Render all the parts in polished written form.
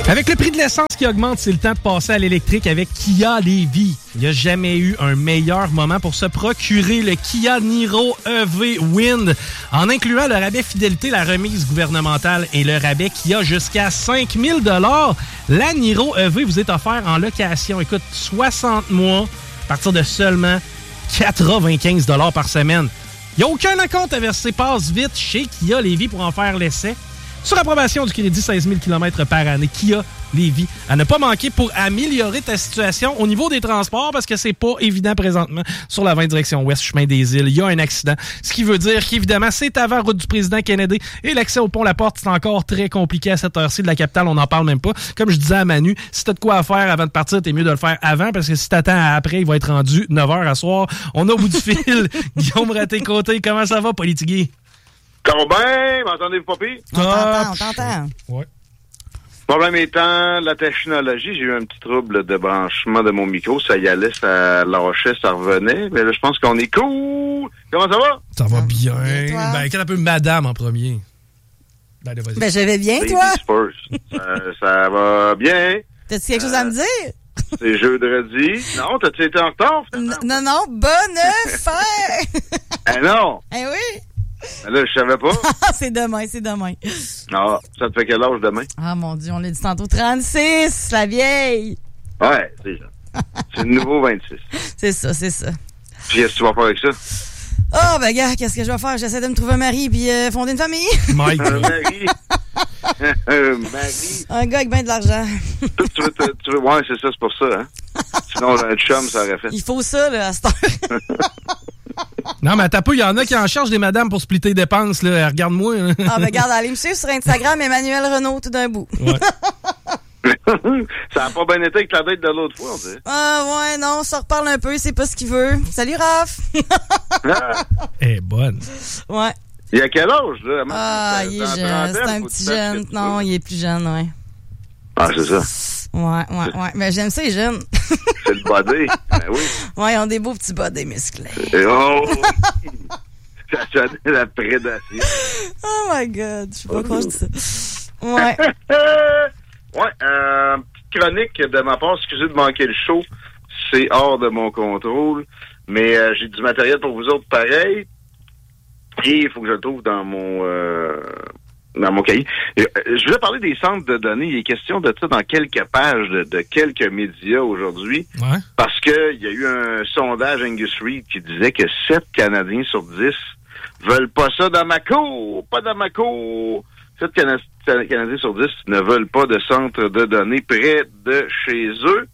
Avec le prix de l'essence qui augmente, c'est le temps de passer à l'électrique avec Kia Lévis. Il n'y a jamais eu un meilleur moment pour se procurer le Kia Niro EV Wind. En incluant le rabais fidélité, la remise gouvernementale et le rabais Kia jusqu'à 5 000 $, la Niro EV vous est offerte en location. Écoute, 60 mois à partir de seulement 95 $ par semaine. Il n'y a aucun acompte à verser. Passe vite chez Kia Lévis pour en faire l'essai. Sur approbation du crédit 16 000 km par année, Kia Lévis. À ne pas manquer pour améliorer ta situation au niveau des transports parce que c'est pas évident présentement sur la 20 direction ouest, chemin des îles. Il y a un accident. Ce qui veut dire qu'évidemment, c'est avant route du président Kennedy et l'accès au pont La Porte, c'est encore très compliqué à cette heure-ci de la capitale. On n'en parle même pas. Comme je disais à Manu, si t'as de quoi à faire avant de partir, t'es mieux de le faire avant parce que si t'attends après, il va être rendu 9h à soir. On a au bout du fil Guillaume Raté-Côté. Comment ça va, Politigui? Combien? M'entendez-vous pas pire? On t'entend. Ouais. Problème étant, la technologie, j'ai eu un petit trouble de branchement de mon micro. Ça y allait, ça lâchait, ça revenait. Mais là, je pense qu'on est cool. Comment ça va? Ça va bien. Toi? Ben, quel un peu madame en premier? Ben, vas-y. Ben, je vais bien, Ladies toi? first. Ça va bien. T'as-tu quelque chose à me dire? C'est jeudi. Non, t'as-tu été en retard? Non, bonne fête! Eh non! Eh oui! Là, je savais pas. c'est demain. Non, ça te fait quel âge demain? Ah, mon Dieu, on l'a dit tantôt, 36, la vieille! Ouais, c'est ça. C'est le nouveau 26. C'est ça. Puis, qu'est-ce que tu vas faire avec ça? Ah, ben, gars, qu'est-ce que je vais faire? J'essaie de me trouver un mari puis fonder une famille. Mike. Marie. Marie. Un gars avec bien de l'argent. tu veux, ouais, c'est ça, c'est pour ça, hein? Sinon, un chum, ça aurait fait. Il faut ça, là, à cette heure. Non, mais t'as pas, il y en a qui en chargent des madames pour splitter les dépenses, là. Regarde-moi. Hein. Ah, ben, regarde, allez me suivre sur Instagram, Emmanuel Renaud, tout d'un bout. Ouais. Ça a pas bien été avec la date de l'autre fois, on dirait. Ah, ouais, non, on se reparle un peu, c'est pas ce qu'il veut. Salut, Raph! Elle est bonne. Ouais. Il a quel âge, là? Ah, il est jeune. C'est un petit jeune. Non, il est plus jeune, ouais. Ah, c'est ça. Ouais. Mais j'aime ça, les jeunes. C'est le body. Ben oui. Ouais, ils ont des beaux petits body musclés. Et oh! Ça sonne la prédation. Oh my God, je sais pas quoi je dis ça. Ouais. Ouais, petite chronique de ma part. Excusez de manquer le show. C'est hors de mon contrôle. Mais j'ai du matériel pour vous autres pareil. Et il faut que je le trouve dans mon cahier. Je voulais parler des centres de données. Il est question de ça dans quelques pages de quelques médias aujourd'hui. Ouais. Parce que il y a eu un sondage Angus Reid qui disait que 7 Canadiens sur 10 veulent pas ça dans ma cour. Pas dans ma cour. 7 Canadiens sur 10 ne veulent pas de centre de données près de chez eux.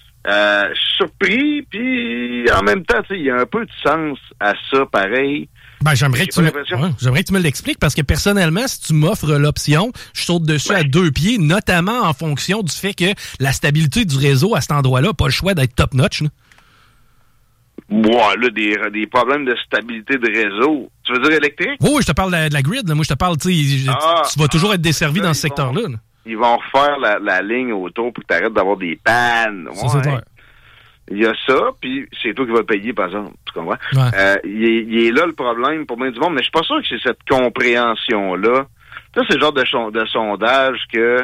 Surpris, puis en même temps, il y a un peu de sens à ça, pareil. Ben, j'aimerais que tu me l'expliques parce que personnellement, si tu m'offres l'option, je saute dessus à 2 pieds, notamment en fonction du fait que la stabilité du réseau à cet endroit-là n'a pas le choix d'être top-notch. Ouais, là, des problèmes de stabilité de réseau. Tu veux dire électrique? Oui, je te parle de la grid. Là. Moi, je te parle, tu vas toujours être desservi dans ce secteur-là. Ils vont refaire la ligne autour pour que tu arrêtes d'avoir des pannes. Ça, c'est clair. Il y a ça, puis c'est toi qui vas payer, par exemple. Tu comprends? Ouais. Il est là le problème pour bien du monde, mais je suis pas sûr que c'est cette compréhension-là. Ça, c'est le genre de sondage que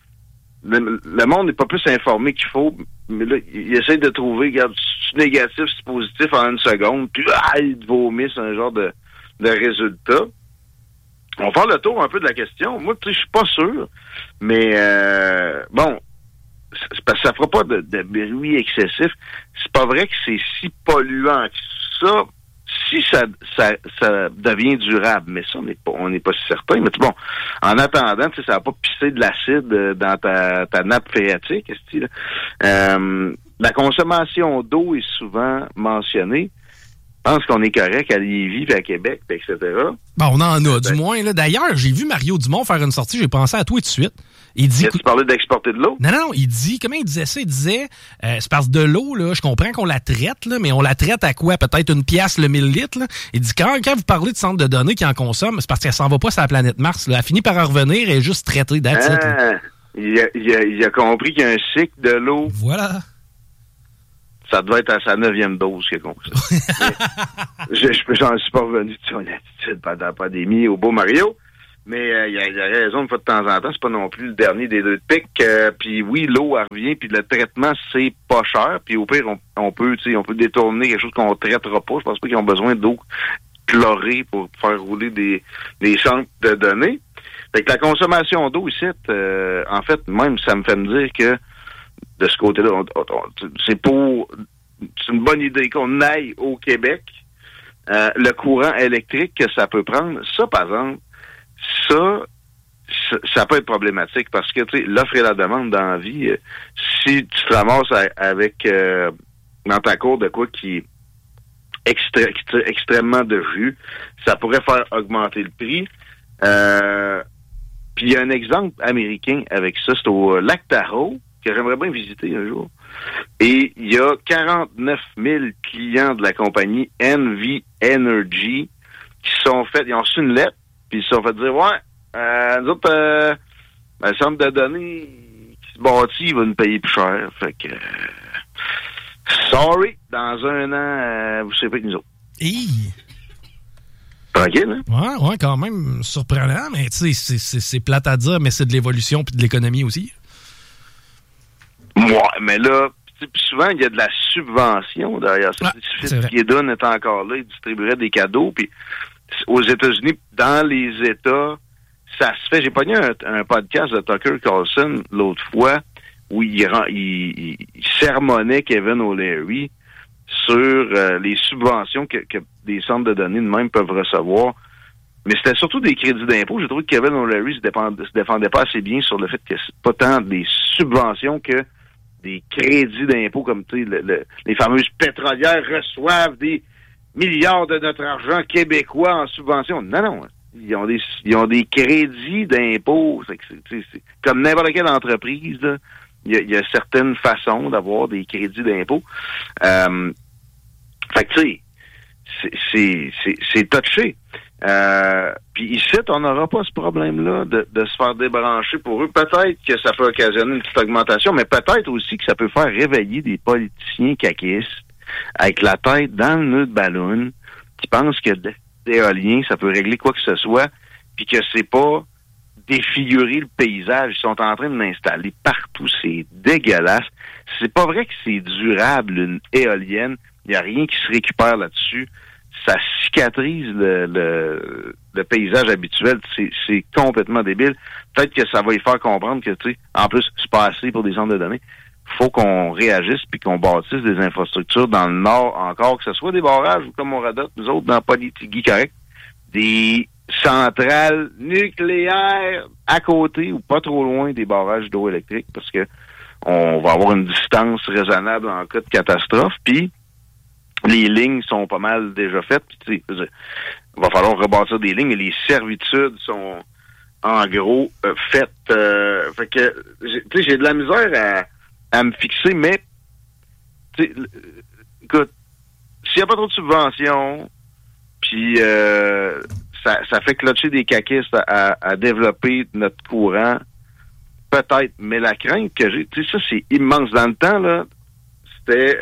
le monde n'est pas plus informé qu'il faut, mais là, il essaie de trouver, regarde, c'est négatif, c'est positif en une seconde, puis il te vomisse un genre de résultat. On va faire le tour un peu de la question. Moi, tu sais, je suis pas sûr, mais bon, c'est parce que ça fera pas de bruit excessif. C'est pas vrai que c'est si polluant que ça. Si ça devient durable, mais ça, on n'est pas si certain. Mais bon, en attendant, tu sais, ça va pas pisser de l'acide dans ta nappe phréatique, la consommation d'eau est souvent mentionnée. Je pense qu'on est correct à Lévis, à Québec, etc. Ben, on en a, du moins. Là. D'ailleurs, j'ai vu Mario Dumont faire une sortie, j'ai pensé à toi tout de suite. Il dit. Tu parlais d'exporter de l'eau? Non, il dit, comment il disait ça? Il disait, c'est parce que de l'eau, là, je comprends qu'on la traite, là, mais on la traite à quoi? Peut-être 1 piastre le 1000 litres, là. Il dit, quand vous parlez de centre de données qui en consomme, c'est parce qu'elle s'en va pas sur la planète Mars, là. Elle finit par en revenir et est juste traitée d'attitude. Il a compris qu'il y a un cycle de l'eau. Voilà. Ça devait être à sa 9e dose qu'il a compris ça. J'en suis pas revenu de son attitude pendant la pandémie au beau Mario. Mais il a raison, une fois de temps en temps, c'est pas non plus le dernier des deux de pique. Puis oui, l'eau, elle revient, puis le traitement, c'est pas cher. Puis au pire, on peut détourner quelque chose qu'on traitera pas. Je pense pas qu'ils ont besoin d'eau chlorée pour faire rouler des centres de données. Fait que la consommation d'eau ici, en fait, même ça me fait me dire que de ce côté-là, c'est une bonne idée qu'on aille au Québec. Le courant électrique que ça peut prendre, ça, par exemple, ça peut être problématique parce que, tu sais, l'offre et la demande dans la vie, si tu te ramasses avec dans ta cour de quoi qui est extrêmement de jus, ça pourrait faire augmenter le prix. Puis il y a un exemple américain avec ça, c'est au lac Tahoe, que j'aimerais bien visiter un jour. Et il y a 49 000 clients de la compagnie NV Energy ils ont reçu une lettre, puis ils se sont fait dire, nous autres, le centre de données qui se bâtit, il va nous payer plus cher. Fait que, sorry, dans un an, vous savez pas que nous autres. Tranquille, hein? Ouais, quand même surprenant, mais tu sais, c'est plate à dire, mais c'est de l'évolution puis de l'économie aussi. Ouais, mais là, souvent, il y a de la subvention derrière ça. Si Guédon est encore là, il distribuerait des cadeaux, puis aux États-Unis, dans les États, ça se fait. J'ai pogné un podcast de Tucker Carlson l'autre fois où il sermonnait Kevin O'Leary sur les subventions que des centres de données de même peuvent recevoir. Mais c'était surtout des crédits d'impôt. J'ai trouvé que Kevin O'Leary se défendait pas assez bien sur le fait que c'est pas tant des subventions que des crédits d'impôt, comme tu sais, les fameuses pétrolières reçoivent des milliards de notre argent québécois en subvention. Non. Ils ont des crédits d'impôt. C'est comme n'importe quelle entreprise, là. Il y a certaines façons d'avoir des crédits d'impôt. Fait que tu sais, c'est touché. Puis ici, on n'aura pas ce problème-là de se faire débrancher pour eux. Peut-être que ça peut occasionner une petite augmentation, mais peut-être aussi que ça peut faire réveiller des politiciens caquistes avec la tête dans le nœud de ballon qui pensent que l'éolien, ça peut régler quoi que ce soit, puis que c'est pas défigurer le paysage. Ils sont en train de l'installer partout. C'est dégueulasse. C'est pas vrai que c'est durable, une éolienne. Il n'y a rien qui se récupère là-dessus. Ça cicatrise le paysage habituel. C'est complètement débile. Peut-être que ça va y faire comprendre que, tu sais, en plus, c'est pas assez pour des centres de données. Faut qu'on réagisse puis qu'on bâtisse des infrastructures dans le nord encore, que ce soit des barrages ou comme on radote, nous autres, dans Politigui, correct, des centrales nucléaires à côté ou pas trop loin des barrages d'eau électrique parce que on va avoir une distance raisonnable en cas de catastrophe. Puis les lignes sont pas mal déjà faites. Puis, il va falloir rebâtir des lignes, mais les servitudes sont en gros faites. Fait que j'ai de la misère à me fixer, mais écoute, s'il n'y a pas trop de subventions, puis ça fait clocher des caquistes à développer notre courant, peut-être, mais la crainte que j'ai, tu sais, ça c'est immense. Dans le temps, là, c'était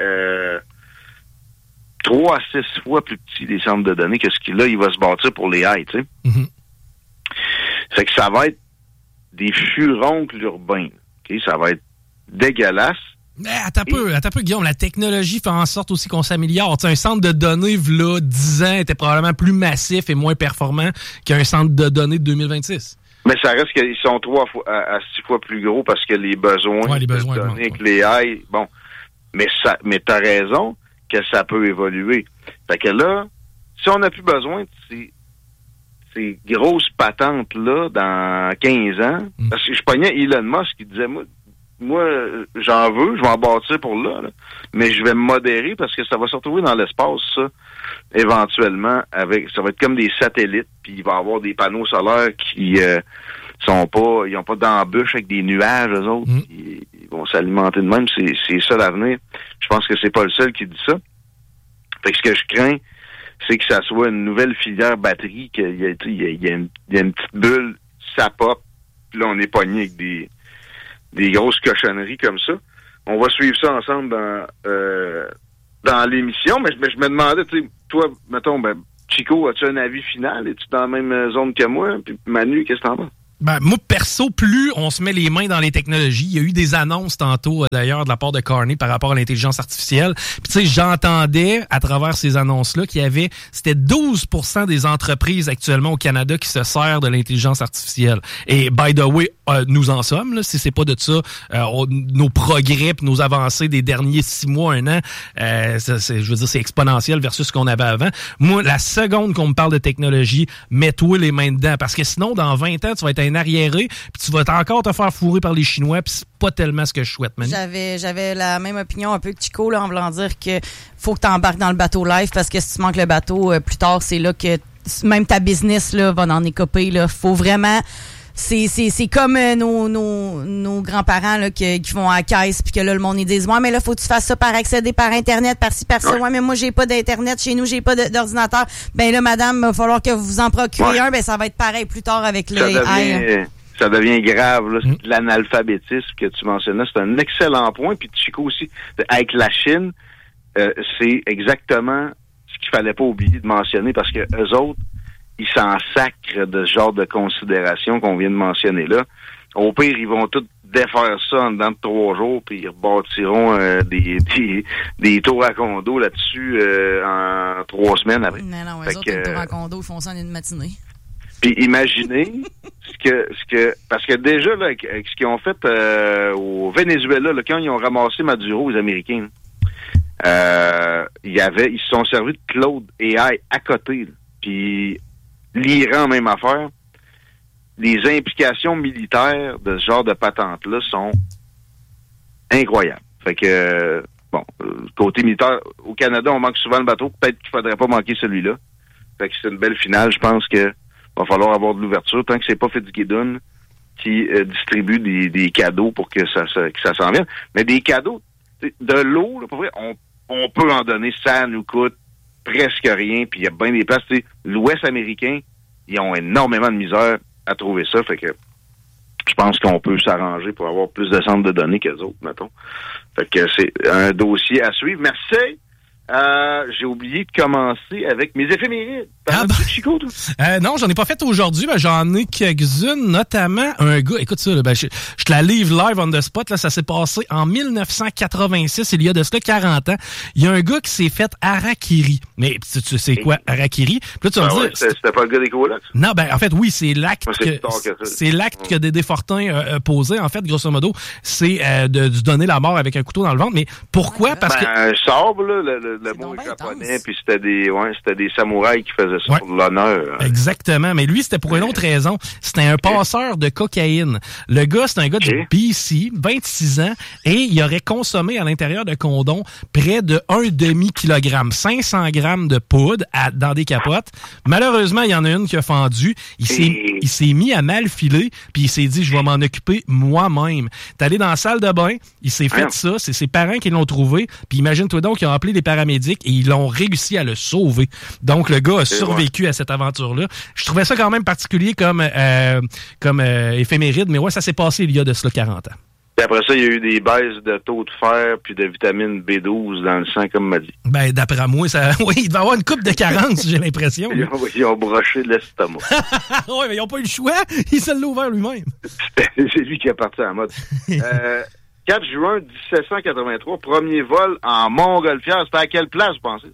3 à 6 fois plus petit des centres de données que ce qu'il a, il va se bâtir pour les haies, tu sais. Mm-hmm. Fait que ça va être des furoncles urbains. Okay? Ça va être dégueulasse. Mais attends un peu, Guillaume. La technologie fait en sorte aussi qu'on s'améliore. T'sais, un centre de données, v'là 10 ans, était probablement plus massif et moins performant qu'un centre de données de 2026. Mais ça reste qu'ils sont 3 à 6 fois plus gros parce que les besoins de données avec les haies, bon. Mais t'as raison que ça peut évoluer. Fait que là, si on n'a plus besoin de ces grosses patentes-là dans 15 ans, parce que je pognais Elon Musk qui disait, moi, j'en veux, je vais en bâtir pour là, mais je vais me modérer parce que ça va se retrouver dans l'espace, ça, éventuellement, ça va être comme des satellites, puis il va y avoir des panneaux solaires qui ils n'ont pas d'embûche avec des nuages, eux autres, ils vont s'alimenter de même, c'est ça l'avenir. Je pense que c'est pas le seul qui dit ça. Fait que ce que je crains, c'est que ça soit une nouvelle filière batterie, qu'il y a une petite bulle, ça pop, puis là, on est pogné avec des grosses cochonneries comme ça. On va suivre ça ensemble dans l'émission, mais je me demandais, tu sais, toi, mettons, Chico, as-tu un avis final? Es-tu dans la même zone que moi? Puis Manu, qu'est-ce que t'en penses? Ben, moi, perso, plus on se met les mains dans les technologies, il y a eu des annonces tantôt, d'ailleurs, de la part de Carney par rapport à l'intelligence artificielle. Puis, tu sais, j'entendais à travers ces annonces-là c'était 12% des entreprises actuellement au Canada qui se servent de l'intelligence artificielle. Et, by the way, nous en sommes, là, si c'est pas de ça, nos progrès puis nos avancées des derniers 6 mois, 1 an, je veux dire, c'est exponentiel versus ce qu'on avait avant. Moi, la seconde qu'on me parle de technologie, mets-toi les mains dedans. Parce que sinon, dans 20 ans, tu vas être un arriéré, puis tu vas encore te faire fourrer par les Chinois, puis c'est pas tellement ce que je souhaite, Manu. J'avais la même opinion un peu que Chico, là, en voulant dire que faut que tu embarques dans le bateau live, parce que si tu manques le bateau, plus tard, c'est là que même ta business là, va en écoper. Là. Faut vraiment... C'est comme nos grands-parents là, qui vont à la caisse puis que là le monde ils disent ouais mais là faut que tu fasses ça par accéder par internet par-ci par-ça. Ouais mais moi j'ai pas d'internet chez nous, j'ai pas d'ordinateur. Ben là madame, il va falloir que vous en procurez un, ben ça va être pareil plus tard avec le AI. Ça devient grave là, c'est de l'analphabétisme que tu mentionnais, c'est un excellent point puis Chico aussi avec la Chine, c'est exactement ce qu'il fallait pas oublier de mentionner parce que eux autres ils s'en sacrent de ce genre de considération qu'on vient de mentionner là. Au pire, ils vont tous défaire ça en dedans de 3 jours, puis ils rebâtiront des tours à condo là-dessus en 3 semaines après. Non, eux autres, les tours à condo, ils font ça en une matinée. Puis imaginez parce que déjà, là, avec ce qu'ils ont fait au Venezuela, là, quand ils ont ramassé Maduro, les Américains, ils se sont servis de Claude AI à côté, puis l'Iran, même affaire. Les implications militaires de ce genre de patente-là sont incroyables. Fait que, côté militaire, au Canada, on manque souvent le bateau. Peut-être qu'il faudrait pas manquer celui-là. Fait que c'est une belle finale. Je pense que va falloir avoir de l'ouverture tant que c'est pas Fitzgibbon qui distribue des cadeaux pour que ça s'en vienne. Mais des cadeaux, de l'eau, là, pour vrai, on peut en donner. Ça nous coûte presque rien, puis il y a bien des places. L'Ouest américain, ils ont énormément de misère à trouver ça, fait que je pense qu'on peut s'arranger pour avoir plus de centres de données qu'eux autres, mettons. Fait que c'est un dossier à suivre. Merci. J'ai oublié de commencer avec mes éphémérides. Chico, toi? Non, j'en ai pas fait aujourd'hui, mais j'en ai quelques-unes, notamment un gars. Écoute ça, là, je te la livre live on the spot. Là, ça s'est passé en 1986, il y a de cela 40 ans. Il y a un gars qui s'est fait harakiri. Mais tu sais quoi, harakiri? Puis là, tu vas me dire, c'était pas le gars des colocs? Non, en fait, oui, c'est l'acte c'est l'acte que Dédé Fortin a posé. En fait, grosso modo, c'est de donner la mort avec un couteau dans le ventre. Mais pourquoi? Parce que... Un sabre, là, le mot est japonais, puis c'était des samouraïs qui faisaient ça pour l'honneur. Exactement, mais lui, c'était pour une autre raison. C'était un passeur de cocaïne. Le gars, c'est un gars du BC, 26 ans, et il aurait consommé à l'intérieur de condom près de 1,5 kilogramme, 500 grammes de poudre dans des capotes. Malheureusement, il y en a une qui a fendu. Il s'est mis à mal filer, puis il s'est dit, je vais m'en occuper moi-même. T'es allé dans la salle de bain, il s'est fait ça, c'est ses parents qui l'ont trouvé, puis imagine-toi donc, ils ont appelé les paramédics et ils l'ont réussi à le sauver. Donc, le gars a survécu à cette aventure-là. Je trouvais ça quand même particulier comme éphéméride, mais ouais, ça s'est passé il y a de cela 40 ans. Puis après ça, il y a eu des baisses de taux de fer puis de vitamine B12 dans le sang, comme m'a dit. D'après moi, oui, il devait y avoir une coupe de carence, j'ai l'impression. Ils ont broché l'estomac. Oui, mais ils n'ont pas eu le choix. Il se l'a ouvert lui-même. C'est lui qui est parti en mode. 4 juin 1783, premier vol en Montgolfière. C'était à quelle place, vous pensez?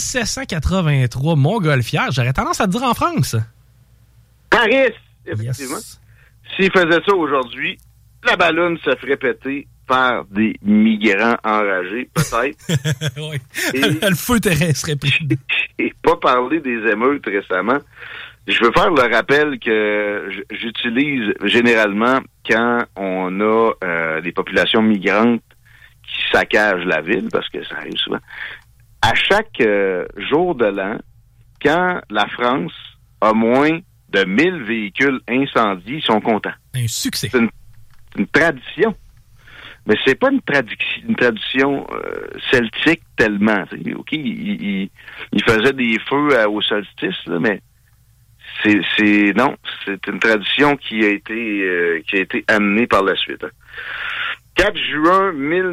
1783, Montgolfière. J'aurais tendance à te dire en France. Paris, effectivement. Yes. S'il faisait ça aujourd'hui, la ballonne se ferait péter par des migrants enragés, peut-être. Oui. Le feu terrestre serait pris. Et pas parler des émeutes récemment. Je veux faire le rappel que j'utilise généralement quand on a des populations migrantes qui saccagent la ville, parce que ça arrive souvent. À chaque jour de l'an, quand la France a moins de 1000 véhicules incendiés, ils sont contents. Un succès. C'est une tradition. Mais c'est pas une tradition celtique tellement. OK, ils faisaient des feux au solstice, là, mais c'est une tradition qui a été amenée par la suite. Hein. 4 juin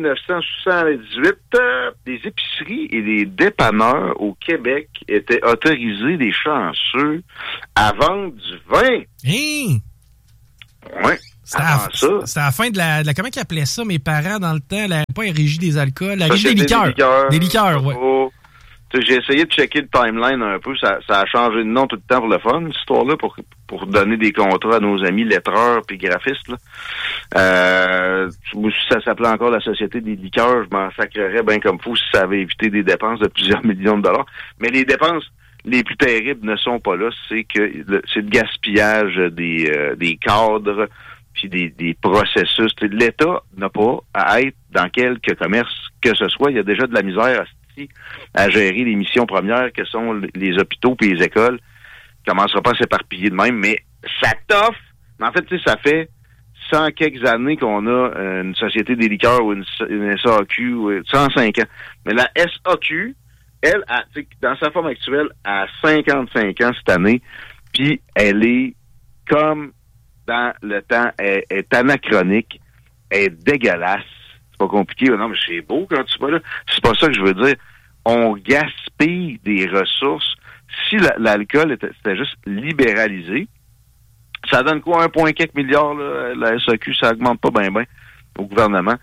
1978, des épiceries et des dépanneurs au Québec étaient autorisés, des chanceux, à vendre du vin. Hey! Ouais. C'était à la fin de la... Comment ils appelaient ça, mes parents, dans le temps? Pas la régie des alcools, la régie des liqueurs. Des liqueurs, oui. J'ai essayé de checker le timeline un peu. Ça a changé de nom tout le temps pour le fun, cette histoire-là, pour donner des contrats à nos amis lettreurs puis graphistes. Là. Ça s'appelait encore la Société des liqueurs. Je m'en sacrerais bien comme fou si ça avait évité des dépenses de plusieurs millions de dollars. Mais les dépenses les plus terribles ne sont pas là. C'est que c'est le gaspillage des cadres puis des processus. L'État n'a pas à être dans quelque commerce que ce soit. Il y a déjà de la misère à gérer les missions premières que sont les hôpitaux puis les écoles. Il commencera pas à s'éparpiller de même, mais ça t'offre. En fait, ça fait 100 quelques années qu'on a une Société des liqueurs ou une SAQ, 105 ans. Mais la SAQ, elle, dans sa forme actuelle, a 55 ans cette année, puis elle est comme dans le temps, elle est anachronique, elle est dégueulasse. Pas compliqué, non, mais c'est beau quand tu vas là. C'est pas ça que je veux dire. On gaspille des ressources. Si l'alcool était juste libéralisé, ça donne quoi, 1,4 milliard, là, la SAQ, ça augmente pas bien au gouvernement.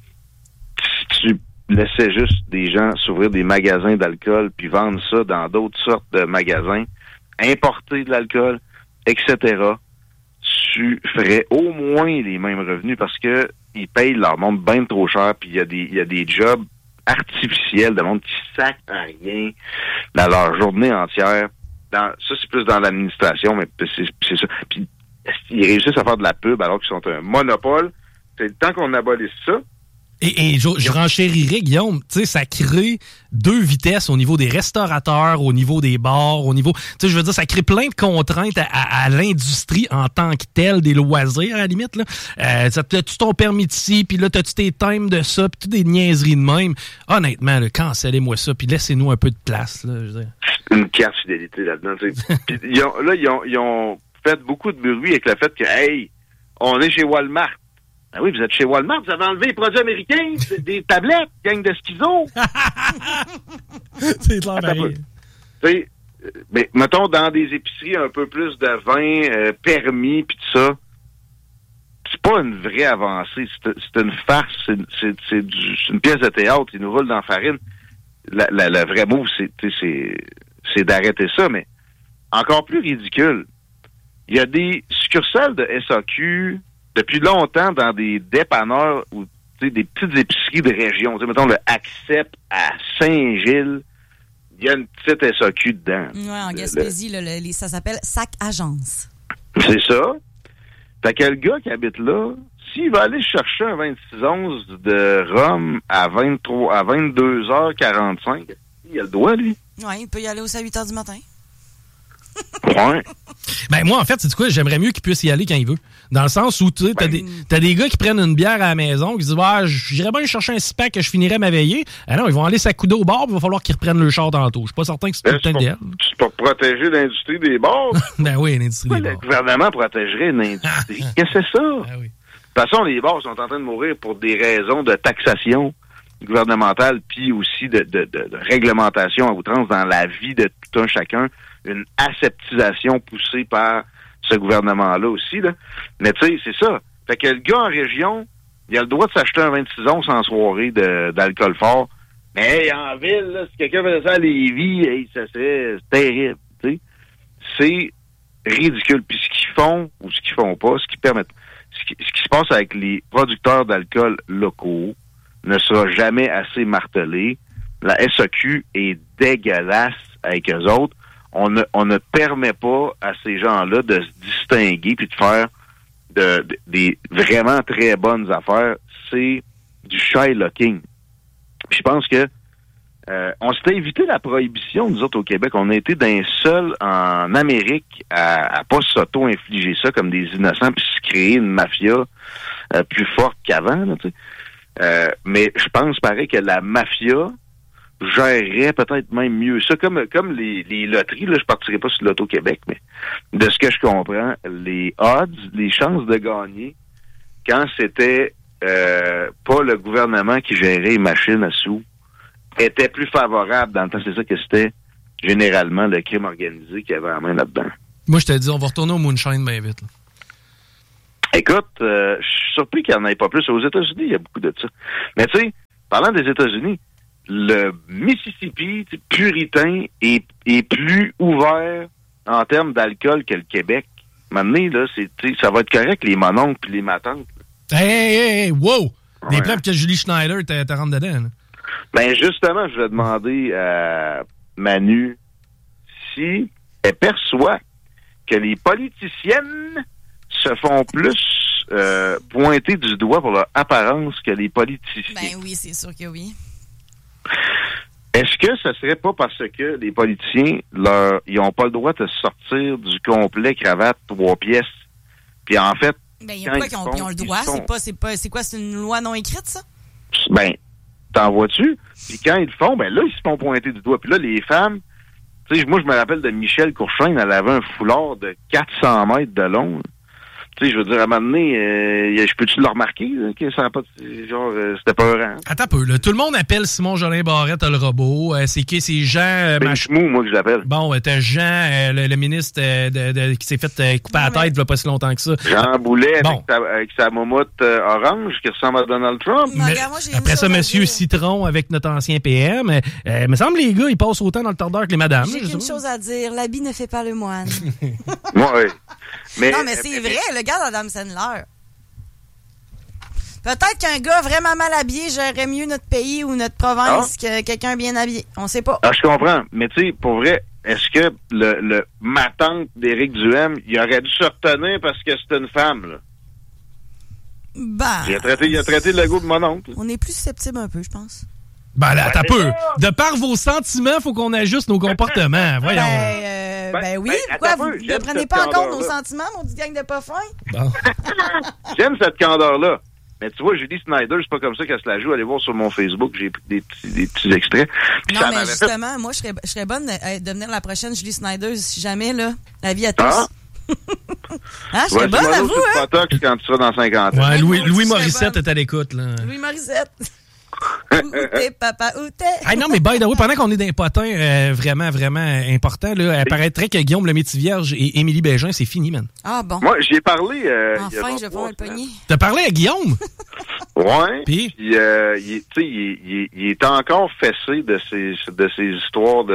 Si tu laissais juste des gens s'ouvrir des magasins d'alcool puis vendre ça dans d'autres sortes de magasins, importer de l'alcool, etc., tu ferais au moins les mêmes revenus parce que ils payent leur monde bien trop cher, puis il y a des jobs artificiels de monde qui sacrent à rien dans leur journée entière. Ça, c'est plus dans l'administration, mais c'est ça. Puis ils réussissent à faire de la pub alors qu'ils sont un monopole. C'est le temps qu'on abolisse ça. Et je renchérirais, Guillaume, tu sais, ça crée 2 vitesses au niveau des restaurateurs, au niveau des bars, au niveau... Tu sais, je veux dire, ça crée plein de contraintes à l'industrie en tant que telle, des loisirs, à la limite, là. T'as-tu ton permis de ci, puis là, t'as-tu tes times de ça, puis toutes des niaiseries de même. Honnêtement, là, cancellez-moi ça, puis laissez-nous un peu de place, là, je veux dire. Une carte fidélité là-dedans, tu sais. Puis ils ont fait beaucoup de bruit avec le fait que, hey, on est chez Walmart. Ah oui, vous êtes chez Walmart, vous avez enlevé les produits américains, des tablettes, gang de schizo. C'est clair, pareil. Mais mettons, dans des épiceries, un peu plus de vin permis, puis tout ça, c'est pas une vraie avancée. C'est une farce, c'est une pièce de théâtre. Ils nous roulent dans la farine. Le vrai move, c'est d'arrêter ça, mais encore plus ridicule. Il y a des succursales de SAQ depuis longtemps dans des dépanneurs ou des petites épiceries de région. Mettons le Accept à Saint-Gilles, il y a une petite SAQ dedans. Oui, en Gaspésie, ça s'appelle Sac Agence. C'est ça. Fait que le gars qui habite là, s'il va aller chercher un 26-11 de rhum à 22h45, il a le droit, lui. Oui, il peut y aller aussi à 8h du matin. Ouais. Ben moi, en fait, c'est quoi? J'aimerais mieux qu'il puisse y aller quand il veut. Dans le sens où, tu sais, t'as des gars qui prennent une bière à la maison, qui disent, j'irais bien chercher un 6-pack que je finirais ma veillée. Ah non, ils vont aller s'accouder au bar, puis il va falloir qu'ils reprennent le char tantôt. Je suis pas certain que c'est tout le temps idéal. C'est pour protéger l'industrie des bars. Ben oui, l'industrie des bars. Le gouvernement protégerait l'industrie. Qu'est-ce que c'est ça? Ah oui. De toute façon, les bars sont en train de mourir pour des raisons de taxation gouvernementale, puis aussi de réglementation à outrance dans la vie de tout un chacun. Une aseptisation poussée par ce gouvernement-là aussi, là. Mais tu sais, c'est ça. Fait que le gars en région, il a le droit de s'acheter un 26 onces en soirée d'alcool fort. Mais hey, en ville, là, si quelqu'un faisait ça à Lévis, hey, ça serait terrible, tu sais. C'est ridicule. Puis ce qu'ils font ou ce qu'ils font pas, ce qui se passe avec les producteurs d'alcool locaux ne sera jamais assez martelé. La SAQ est dégueulasse avec eux autres. On ne permet pas à ces gens-là de se distinguer puis de faire des vraiment très bonnes affaires. C'est du shylocking. Je pense que on s'était évité la prohibition, nous autres, au Québec. On a été d'un seul en Amérique à pas s'auto-infliger ça comme des innocents puis se créer une mafia plus forte qu'avant. Là, tu sais. Mais je pense, pareil, que la mafia gérerait peut-être même mieux ça. Comme les loteries, là, je partirai pas sur l'Auto-Québec, mais de ce que je comprends, les odds, les chances de gagner, quand c'était pas le gouvernement qui gérait les machines à sous était plus favorable dans le temps. C'est ça que c'était généralement le crime organisé qui avait la main là-dedans. Moi, je te dis, on va retourner au moonshine bien vite. Là. Écoute, je suis surpris qu'il n'y en ait pas plus. Aux États-Unis, il y a beaucoup de ça. Mais tu sais, parlant des États-Unis, le Mississippi puritain est plus ouvert en termes d'alcool que le Québec. Maintenant, là, ça va être correct, les mononcles puis les matantes. Hey, wow! Des Ouais. preuves que Julie Schneider te rentre dedans. Là. Ben, justement, je vais demander à Manu si elle perçoit que les politiciennes se font plus pointer du doigt pour leur apparence que les politiciens. Ben oui, c'est sûr que oui. Est-ce que ce serait pas parce que les politiciens, ils ont pas le droit de sortir du complet cravate 3 pièces? Puis en fait, Ben, il y a pas qu'ils ont le droit. C'est quoi, c'est une loi non écrite, ça? Ben, t'en vois-tu? Puis quand ils le font, ben là, ils se font pointer du doigt. Puis là, les femmes, tu sais, moi, je me rappelle de Michel Courchaine, elle avait un foulard de 400 mètres de long. Tu sais, je veux dire, à un moment donné, je peux-tu le remarquer, là, que ça n'a pas c'était peurant. Attends un peu, là. Tout le monde appelle Simon Jolin Barrette le robot. C'est Jean... C'est Chemou, moi, que je l'appelle. Bon, t'as Jean, le ministre qui s'est fait couper la tête il n'y a pas si longtemps que ça. Jean Boulet avec sa moumoute orange qui ressemble à Donald Trump. Non, regarde, moi, après ça, Monsieur Citron avec notre ancien PM. Me semble les gars, ils passent autant dans le tordeur que les madames. J'ai qu'une chose à dire. L'habit ne fait pas le moine. Oui. Mais c'est vrai, le gars d'Adam Sandler. Peut-être qu'un gars vraiment mal habillé gérerait mieux notre pays ou notre province que quelqu'un bien habillé. On sait pas. Ah, je comprends. Mais tu sais, pour vrai, est-ce que ma tante d'Éric Duhem, il aurait dû se retenir parce que c'était une femme, là? Ben. Il a traité le go de mon oncle. On est plus susceptible un peu, je pense. Ben là, t'as peu. De par vos sentiments, faut qu'on ajuste nos comportements. Voyons. Ben oui, pourquoi vous ne prenez pas en compte nos sentiments, mon petit gang de pas fin? Bon. J'aime cette candeur-là. Mais tu vois, Julie Snyder, c'est pas comme ça qu'elle se la joue. Allez voir sur mon Facebook, j'ai pris des petits extraits. Puis non, mais justement, moi, je serais bonne de devenir la prochaine Julie Snyder si jamais, là, la vie à tous. Je serais bonne à vous, hein? Potox quand tu seras dans 50 ans. Ouais, Louis Morissette est à l'écoute, là. Louis Morissette. Où t'es, papa, où t'es? Hey, non, mais by the way, pendant qu'on est dans les potins vraiment, vraiment importants, là, il paraîtrait que Guillaume le Métis-Vierge et Émilie Bégin, c'est fini, man. Ah bon? Moi, j'y ai parlé. Enfin, je vais pas le pogner. T'as parlé à Guillaume? Ouais. Puis? Il est encore fessé de ces histoires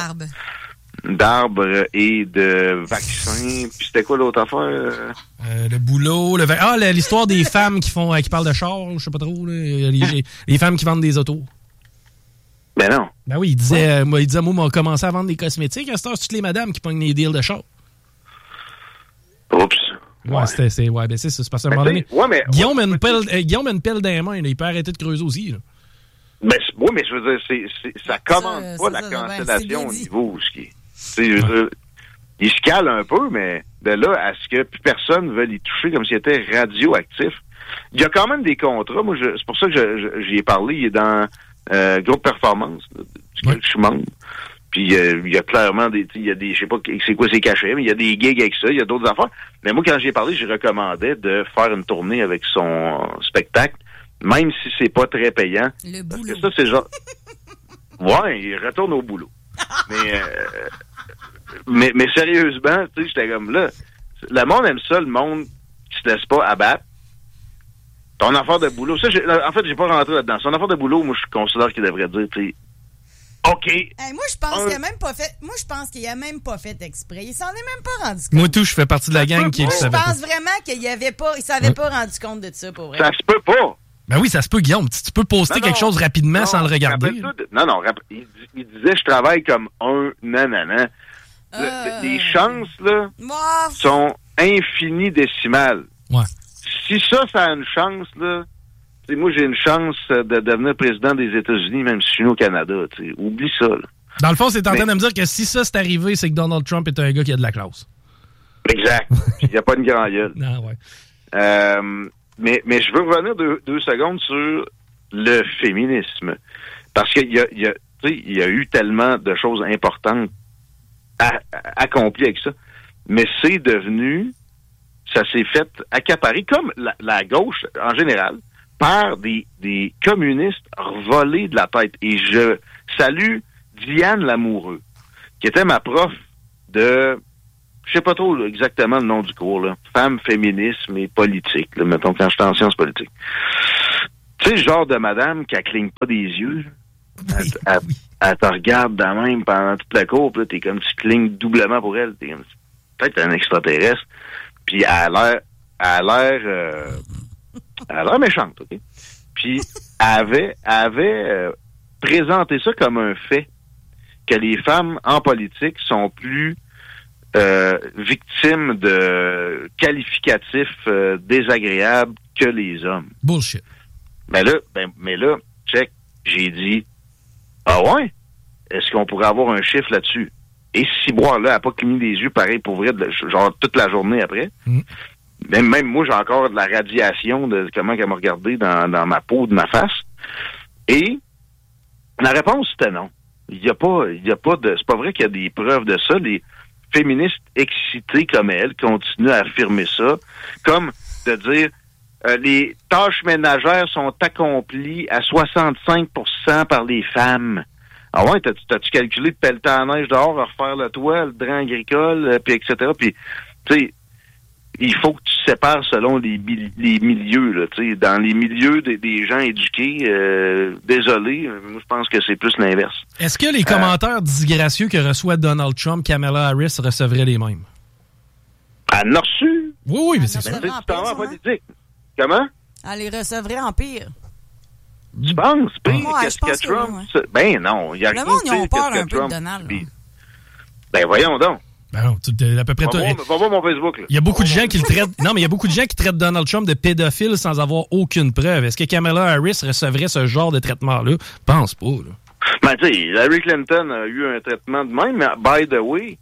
d'arbres et de vaccins. Puis c'était quoi l'autre affaire? Le boulot, l'histoire des femmes qui parlent de chars, je sais pas trop, là, les femmes qui vendent des autos. Ben non. Ben oui, il disait, moi, on a commencé à vendre des cosmétiques, à cette heure, c'est toutes les madames qui pognent les deals de chars. Oups. Ouais, c'est ça, c'est parce qu'à un moment donné. Ouais, mais, Guillaume a une pelle dans les mains, là, il peut arrêter de creuser aussi, là. Mais je veux dire, ça commande pas la cancellation au niveau ce qui est. Il se cale un peu, mais de là à ce que plus personne ne veuille y toucher comme s'il était radioactif. Il y a quand même des contrats. Moi, c'est pour ça que j'y ai parlé. Il est dans Groupe Performance, duquel je suis membre. Puis il y a clairement il y a des, je sais pas c'est quoi ses cachets, mais il y a des gigs avec ça, il y a d'autres affaires. Mais moi, quand j'y ai parlé, je recommandais de faire une tournée avec son spectacle, même si c'est pas très payant. Le boulot. Parce que ça, c'est genre. Ouais, il retourne au boulot. Mais sérieusement, tu sais, j'étais comme là. Le monde aime ça, le monde qui se laisse pas abattre. Ton affaire de boulot, ça, en fait, j'ai pas rentré là-dedans. Son affaire de boulot, moi, je considère qu'il devrait dire, tu sais, OK. Moi, je pense qu'il a même pas fait. Moi, je pense qu'il a même pas fait exprès. Il s'en est même pas rendu compte. Moi, tout, je fais partie de la gang qui le savait pas. Je pense vraiment qu'il s'avait pas rendu compte de ça, pour vrai. Ça se peut pas. Ben oui, ça se peut, Guillaume. Tu peux poster quelque chose rapidement sans le regarder. Il disait, je travaille comme un nanana. Les chances, là, sont infinies décimales. Ouais. Si ça a une chance, là, t'sais, moi, j'ai une chance de devenir président des États-Unis, même si je suis au Canada. T'sais. Oublie ça, là. Dans le fond, c'est en train de me dire que si ça c'est arrivé, c'est que Donald Trump est un gars qui a de la classe. Exact. Il n'y a pas une grande gueule. Non, ouais. Mais je veux revenir deux secondes sur le féminisme. Parce qu'il y a eu tellement de choses importantes accomplies avec ça. Mais c'est devenu... Ça s'est fait accaparer, comme la gauche, en général, par des communistes volés de la tête. Et je salue Diane Lamoureux, qui était ma prof de, je sais pas trop là, exactement le nom du cours, là, femme, féminisme et politique, là, mettons, quand j'étais en sciences politiques. Tu sais, le genre de madame qui cligne pas des yeux, elle te regarde de même pendant toute la cour, puis là, t'es comme, tu clignes doublement pour elle, t'es comme, peut-être un extraterrestre, puis elle a l'air méchante, OK? Puis elle avait présenté ça comme un fait, que les femmes en politique sont plus victimes de qualificatifs désagréables que les hommes. Bullshit. Mais là, check, j'ai dit, ah ouais? Est-ce qu'on pourrait avoir un chiffre là-dessus? Et si boire là, elle n'a pas cligné des yeux pareil pour vrai, genre toute la journée après. Même moi, j'ai encore de la radiation de comment elle m'a regardé dans ma peau, de ma face. Et la réponse, c'était non. Il y a pas de, c'est pas vrai qu'il y a des preuves de ça. Les féministes excités comme elle continuent à affirmer ça, comme de dire les tâches ménagères sont accomplies à 65% par les femmes. Ah ouais, t'as-tu calculé de pelleter la neige dehors, refaire le toit, le drain agricole, puis etc. Puis, tu sais, il faut que tu sépares selon les milieux, là, tu sais. Dans les milieux des gens éduqués, désolé, moi je pense que c'est plus l'inverse. Est-ce que les commentaires disgracieux que reçoit Donald Trump, Kamala Harris recevraient les mêmes? Elle en a reçu. Oui, mais c'est ça. ça. C'est en politique. Comment? Elle les recevrait en pire. Tu penses? Qu'est-ce que Trump? Oui. Ben non, il y a le monde, ils ont peur un peu de Donald. Ben voyons donc. Ben non, à peu près tout. Va voir mon Facebook. Là. Il y a beaucoup de gens qui le traitent. Non, mais il y a beaucoup de gens qui traitent Donald Trump de pédophile sans avoir aucune preuve. Est-ce que Kamala Harris recevrait ce genre de traitement-là? Je pense pas, là. Ben, tu sais, Hillary Clinton a eu un traitement de même, mais by the way,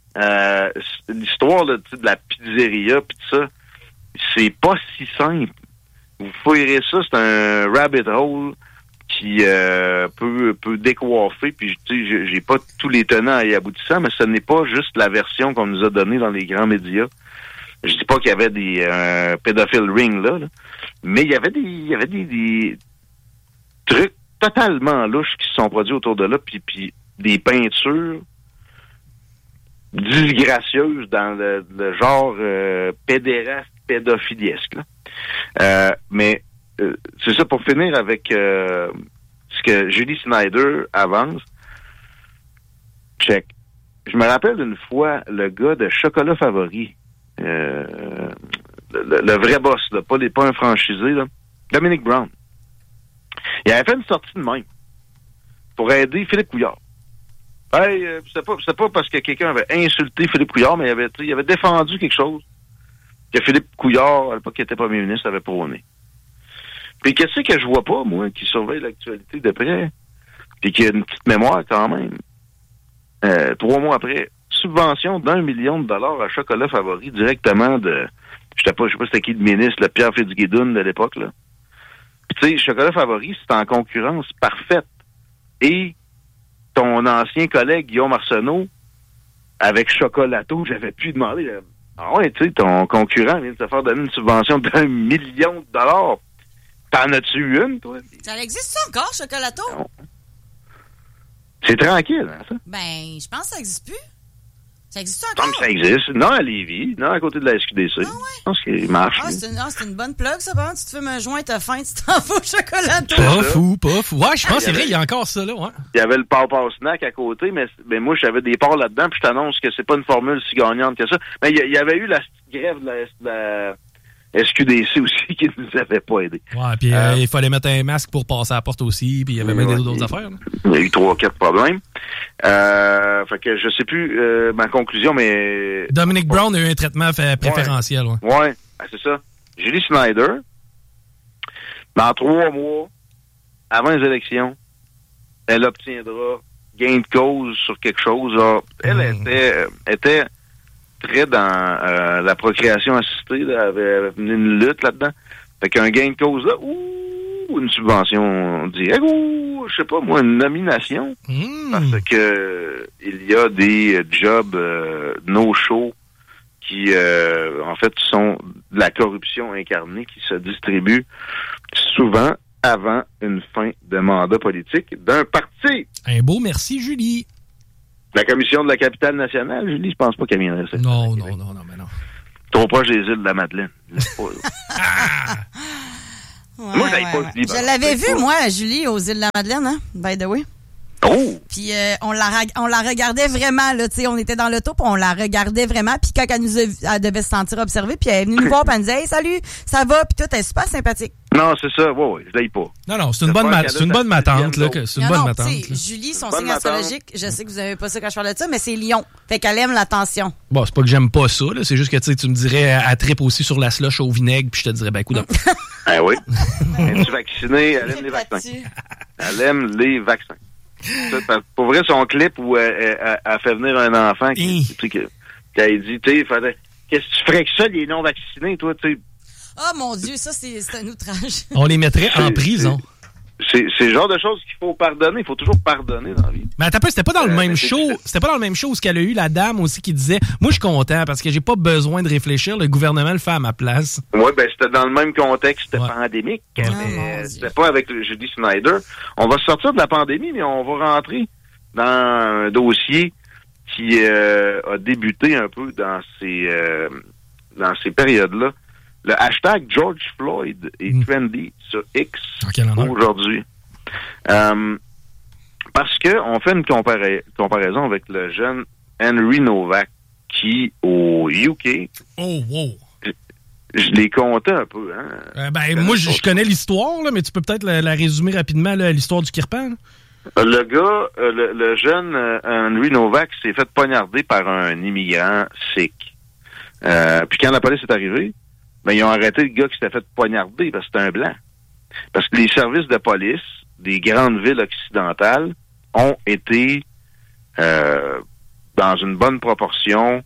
l'histoire de la pizzeria pis tout ça, c'est pas si simple. Vous fouillerez ça, c'est un rabbit hole qui peut décoiffer, puis tu sais, j'ai pas tous les tenants et aboutissants, mais ce n'est pas juste la version qu'on nous a donnée dans les grands médias. Je dis pas qu'il y avait des pédophiles ring là, mais il y avait des trucs totalement louches qui se sont produits autour de là, puis des peintures disgracieuses dans le genre pédéraste, pédophiliesque, là. Mais c'est ça, pour finir avec ce que Julie Snyder avance. Check. Je me rappelle une fois, le gars de Chocolat Favori, le vrai boss, là, pas un franchisé, là, Dominique Brown. Il avait fait une sortie de même pour aider Philippe Couillard. Hey, c'est pas parce que quelqu'un avait insulté Philippe Couillard, mais il avait défendu quelque chose que Philippe Couillard, à l'époque qu'il était premier ministre, avait prôné. Puis qu'est-ce que je vois pas, moi, qui surveille l'actualité de près, puis qui a une petite mémoire quand même. 3 mois après, subvention d'1 million de dollars à Chocolat Favori directement de, je sais pas c'était qui le ministre, le Pierre Fitzgibbon de l'époque, là. Puis tu sais, Chocolat Favori, c'est en concurrence parfaite. Et ton ancien collègue Guillaume Arsenault, avec Chocolato, j'avais pu demander, ah ouais, tu sais, ton concurrent vient de se faire donner une subvention d'1 million de dollars. T'en as-tu eu une, toi? Ça existe encore, Chocolato? Non. C'est tranquille, hein, ça? Ben, je pense que ça existe plus. Ça existe encore? Non, mais ça existe. Non, à Lévis. Non, à côté de la SQDC. Ah ouais? Je pense qu'il marche. Ah, c'est une bonne plug, ça. Par exemple, tu te fais me joindre, t'as faim, tu t'en vas au Chocolato. Pas fou. Ouais, je pense que c'est vrai, il y a encore ça, là, ouais. Il y avait le Pow Snack à côté, mais moi, j'avais des parts là-dedans, puis je t'annonce que c'est pas une formule si gagnante que ça. Mais il y avait eu la grève de la SQDC aussi qui nous avait pas aidés. Ouais, puis il fallait mettre un masque pour passer à la porte aussi, puis il y avait même d'autres affaires. Là. Il y a eu 3-4 problèmes. Fait que je sais plus ma conclusion, mais... Dominique Brown a eu un traitement préférentiel. Ouais, c'est ça. Julie Snyder, dans 3 mois, avant les élections, elle obtiendra gain de cause sur quelque chose. Alors, elle était très dans la procréation assistée, là, avait mené une lutte là-dedans. Fait qu'un gain de cause là, ou une subvention directe, ou je sais pas moi, une nomination. Parce que il y a des jobs no-show qui, en fait, sont de la corruption incarnée qui se distribue souvent avant une fin de mandat politique d'un parti. Un beau merci, Julie. La commission de la capitale nationale, Julie, je pense pas qu'elle viendrait. Non, mais non. Trop proche des îles de la Madeleine. Moi, j'avais pas Julie. Je l'avais vu, moi, Julie, aux îles de la Madeleine, hein, by the way. Oh! Puis on la regardait vraiment, là, tu sais, on était dans l'auto, puis on la regardait vraiment, puis quand elle elle devait se sentir observée, puis elle est venue nous voir, puis elle nous disait « Hey, salut, ça va? » Puis tout, elle est super sympathique. Non, c'est ça, ouais, je l'aille pas. Non, c'est une bonne matante, là. C'est une bonne matante. Julie, son signe astrologique, je sais que vous n'avez pas ça quand je parle de ça, mais c'est Lion. Fait qu'elle aime l'attention. Bon, c'est pas que j'aime pas ça, là, c'est juste que tu me dirais, elle trippe aussi sur la slush au vinaigre, puis je te dirais, ben, écoute. Ah oui. Es-tu vacciné? Elle aime les vaccins. Elle aime les vaccins. Pour vrai, son clip où elle fait venir un enfant qui dit, tu sais, qu'est-ce que tu ferais que ça, les non-vaccinés, toi, tu sais? Oh mon Dieu, ça, c'est un outrage. On les mettrait en prison. C'est le genre de choses qu'il faut pardonner. Il faut toujours pardonner dans la vie. Mais attends, c'était pas dans le même show. C'était pas dans le même show où qu'elle a eu la dame aussi qui disait « Moi, je suis content parce que j'ai pas besoin de réfléchir. Le gouvernement le fait à ma place. » Oui, ben c'était dans le même contexte pandémique. Mais c'était pas avec Judy Snyder. On va sortir de la pandémie, mais on va rentrer dans un dossier qui a débuté un peu dans ces périodes-là. Le hashtag George Floyd est trendy sur X aujourd'hui. Parce que on fait une comparaison avec le jeune Henry Novak qui, au UK... Oh, wow! Je l'ai compté un peu. Hein? Moi, je connais l'histoire, là, mais tu peux peut-être la résumer rapidement, là, l'histoire du Kirpan. Le gars, le jeune Henry Novak s'est fait poignarder par un immigrant sikh. Puis quand la police est arrivée, ils ont arrêté le gars qui s'était fait poignarder parce que c'était un blanc. Parce que les services de police des grandes villes occidentales ont été dans une bonne proportion.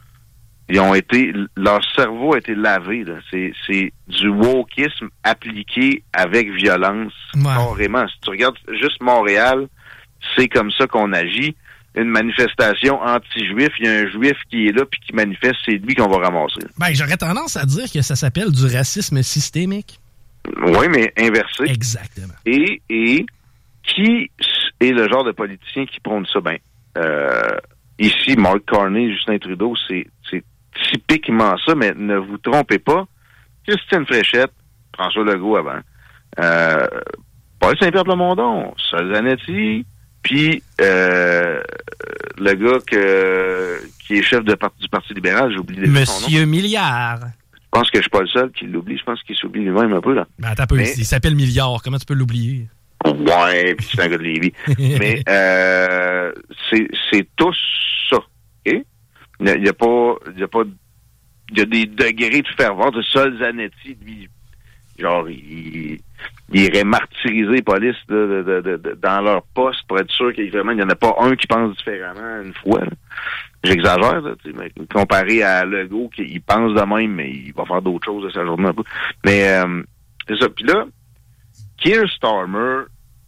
Leur cerveau a été lavé. Là. C'est du wokisme appliqué avec violence. Carrément. Si tu regardes juste Montréal, c'est comme ça qu'on agit. Une manifestation anti-juif, il y a un juif qui est là puis qui manifeste, c'est lui qu'on va ramasser. J'aurais tendance à dire que ça s'appelle du racisme systémique. Oui, mais inversé. Exactement. Et qui est le genre de politicien qui prône ça? Ici, Mark Carney, Justin Trudeau, c'est typiquement ça, mais ne vous trompez pas. Christine Fréchette, François Legault avant, Paul Saint-Pierre Plamondon, Sol Zanetti, puis le gars qui est chef du Parti libéral, j'ai oublié son nom. Monsieur Milliard. Je pense que je suis pas le seul qui l'oublie. Je pense qu'il s'oublie lui-même un peu, là. Attends un peu, il s'appelle Milliard. Comment tu peux l'oublier? Ouais, puis c'est un gars de Lévis. Mais c'est tous ça. OK? Il y a des degrés de ferveur. De Sol Zanetti, lui, genre, il irait martyriser les polices dans leur poste pour être sûr qu'il n'y en a pas un qui pense différemment une fois. Là. J'exagère, là, mais comparé à Legault, qui pense de même, mais il va faire d'autres choses de sa journée un peu. Mais c'est ça. Puis là, Keir Starmer,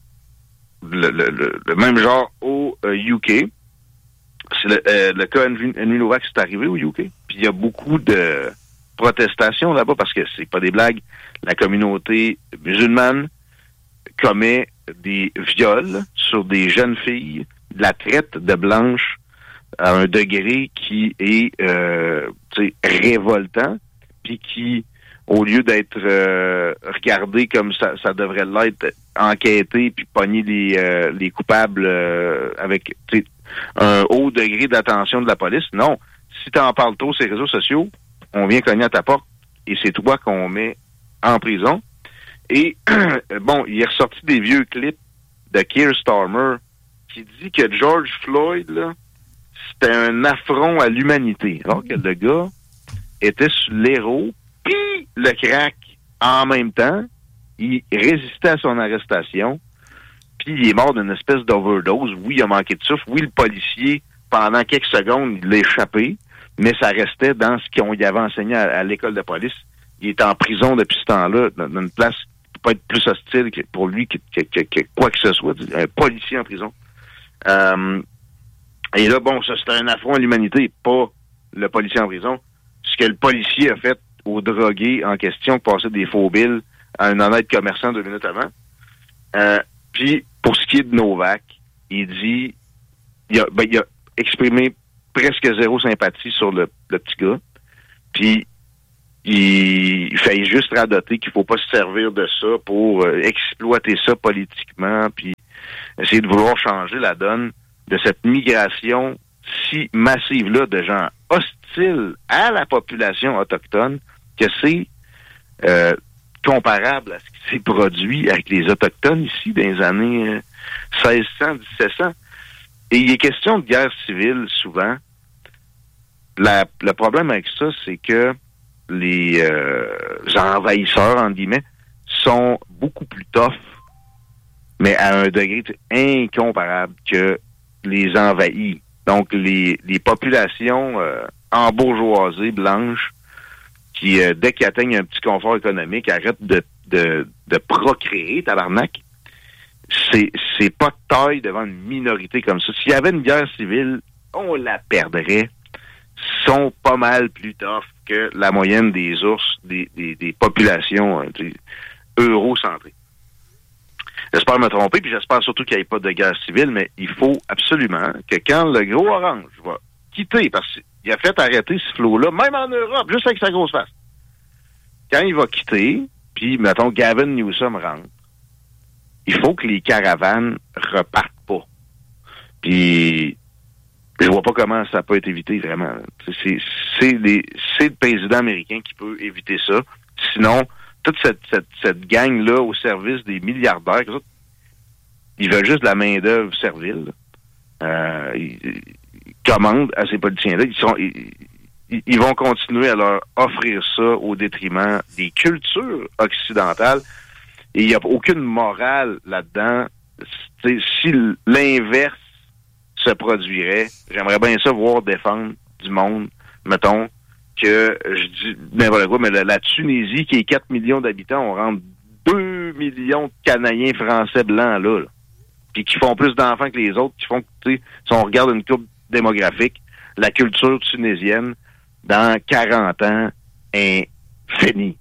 le même genre au UK, c'est le cas Henry Novak, c'est arrivé au UK. Puis il y a beaucoup de protestations là-bas parce que c'est pas des blagues. La communauté musulmane commet des viols sur des jeunes filles, de la traite de blanches à un degré qui est révoltant, puis qui, au lieu d'être regardé comme ça devrait l'être, enquêté puis pogner les coupables avec un haut degré d'attention de la police. Non, si t'en parles trop sur les réseaux sociaux, on vient cogner à ta porte et c'est toi qu'on met en prison. Et il est ressorti des vieux clips de Keir Starmer qui dit que George Floyd, là, c'était un affront à l'humanité. Alors que le gars était sur l'héros, puis le crack en même temps. Il résistait à son arrestation, puis il est mort d'une espèce d'overdose. Oui, il a manqué de souffle. Oui, le policier, pendant quelques secondes, il l'a échappé, mais ça restait dans ce qu'on y avait enseigné à l'école de police. Il est en prison depuis ce temps-là, dans une place qui ne peut pas être plus hostile pour lui que quoi que ce soit. Un policier en prison. Et là, ça, c'était un affront à l'humanité, pas le policier en prison. ce que le policier a fait au drogué en question qui passait des faux billes à un honnête commerçant 2 minutes avant. Puis, pour ce qui est de Novak, il dit... Il a exprimé presque zéro sympathie sur le petit gars. Puis, il fait juste radoter qu'il faut pas se servir de ça pour exploiter ça politiquement, puis essayer de vouloir changer la donne de cette migration si massive-là de gens hostiles à la population autochtone, que c'est comparable à ce qui s'est produit avec les Autochtones ici dans les années 1600, 1700. Et il est question de guerre civile souvent. Le problème avec ça, c'est que les envahisseurs, entre guillemets, sont beaucoup plus tough, mais à un degré incomparable que les envahis. Donc, les populations embourgeoisées, blanches, qui, dès qu'ils atteignent un petit confort économique, arrêtent de procréer, tabarnak. C'est pas de taille devant une minorité comme ça. S'il y avait une guerre civile, on la perdrait. Sont pas mal plus tough que la moyenne des ours, des populations eurocentrées. J'espère me tromper, puis j'espère surtout qu'il n'y ait pas de guerre civile, mais il faut absolument que quand le gros orange va quitter, parce qu'il a fait arrêter ce flot-là, même en Europe, juste avec sa grosse face. Quand il va quitter, puis, mettons, Gavin Newsom rentre, il faut que les caravanes repartent pas. Puis, je vois pas comment ça peut être évité, vraiment. C'est le président américain qui peut éviter ça. Sinon, toute cette gang-là au service des milliardaires, ils veulent juste de la main-d'œuvre servile. Ils commandent à ces politiciens-là. Ils vont continuer à leur offrir ça au détriment des cultures occidentales. Et il n'y a aucune morale là-dedans. Si l'inverse se produirait, j'aimerais bien ça voir défendre du monde, mettons, que je dis n'importe quoi, mais la Tunisie, qui est 4 millions d'habitants, on rentre 2 millions de Canadiens français blancs là. Puis qui font plus d'enfants que les autres, qui font que, tu sais, si on regarde une courbe démographique, la culture tunisienne, dans 40 ans, est finie.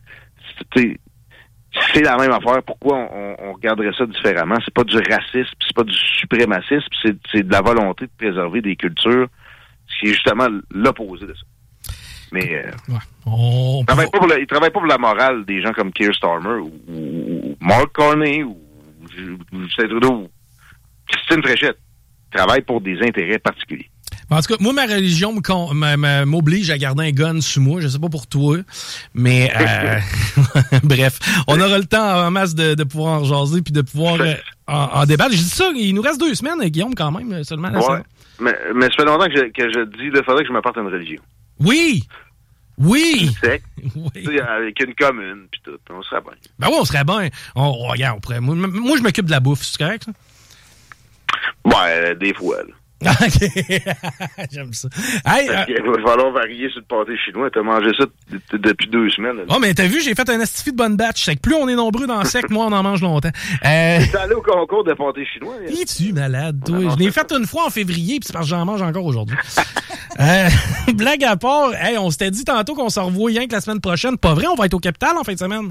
C'est la même affaire. Pourquoi on regarderait ça différemment? C'est pas du racisme, c'est pas du suprémacisme, c'est de la volonté de préserver des cultures, ce qui est justement l'opposé de ça. Mais il travaille pas pour la morale des gens comme Keir Starmer ou Mark Carney ou Justin Trudeau ou Christine Fréchette. Il travaille pour des intérêts particuliers. En tout cas, moi, ma religion m'oblige à garder un gun sous moi. Je sais pas pour toi, mais bref, on aura le temps en masse de pouvoir en jaser puis de pouvoir en débattre. Je dis ça, il nous reste 2 semaines, Guillaume, quand même, seulement. Ouais, mais ça fait longtemps que je dis qu'il faudrait que je m'apporte à une religion. Oui! Oui! Sec, oui. Avec une commune, puis tout. On serait bien. Ben oui, on serait bien. Regarde, moi, je m'occupe de la bouffe, c'est correct, ça? Ouais, des fois, là. OK. J'aime ça. Hey, il va falloir varier sur le pâté chinois. T'as mangé ça depuis 2 semaines. Oh, mais t'as vu, j'ai fait un estifi de bonne batch. C'est que plus on est nombreux dans le sec, moins on en mange longtemps. T'es allé au concours de pâté chinois? Es-tu malade, toi? Je l'ai fait une fois en février, puis c'est parce que j'en mange encore aujourd'hui. Blague à part, hey, on s'était dit tantôt qu'on se revoit rien que la semaine prochaine. Pas vrai, on va être au Capitole en fin de semaine.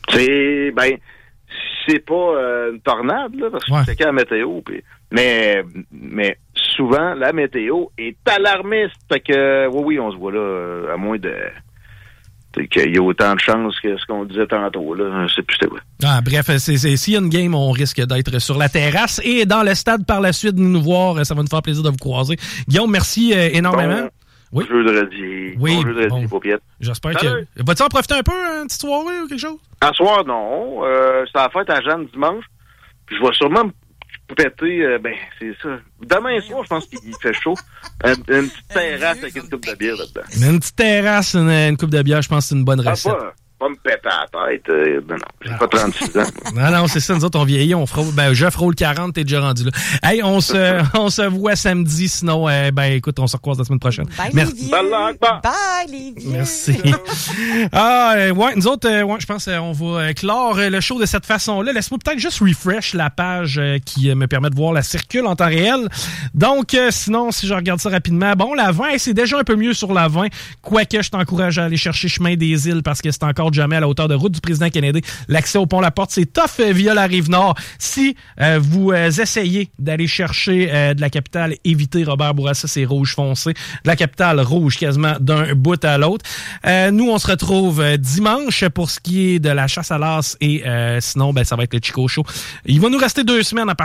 C'est pas une tornade, là, parce que c'est qu'à la météo. Mais souvent, la météo est alarmiste. Fait que, oui, on se voit là, à moins de... qu'il y a autant de chances que ce qu'on disait tantôt, là. Je sais plus c'était quoi. Bref, s'il y a une game, on risque d'être sur la terrasse et dans le stade par la suite de nous voir. Ça va nous faire plaisir de vous croiser. Guillaume, merci énormément. Oui. Jeudi. Oui. Jeudi, paupiette. J'espère que... Vas-tu en profiter un peu, une petite soirée ou quelque chose? Un soir, non. C'est la fête à Jeanne dimanche. Puis je vais sûrement me péter, c'est ça. Demain soir, je pense qu'il fait chaud. Une petite terrasse avec une coupe de bière là-dedans. Une petite terrasse, une coupe de bière, je pense que c'est une bonne recette. pas me péter à la tête. Non, j'ai pas 36 ans. Non, c'est ça. Nous autres, on vieillit, on frôle. Ben, je frôle 40, t'es déjà rendu là. Hey, on se voit samedi. Sinon, écoute, on se recroise la semaine prochaine. Bye, merci. les vieux. Bye, les vieux. Merci. Nous autres, je pense on va clore le show de cette façon-là. Laisse-moi peut-être juste refresh la page qui me permet de voir la circule en temps réel. Donc, sinon, si je regarde ça rapidement, bon, la 20, c'est déjà un peu mieux sur la 20. Quoique, je t'encourage à aller chercher Chemin des Îles parce que c'est encore jamais à la hauteur de route du président Kennedy. L'accès au pont La Porte, c'est tough via la Rive-Nord. Si vous essayez d'aller chercher de la capitale, évitez Robert Bourassa, c'est rouge foncé. De la capitale, rouge quasiment d'un bout à l'autre. Nous, on se retrouve dimanche pour ce qui est de la chasse à l'as et sinon, ça va être le Chico Show. Il va nous rester 2 semaines à partir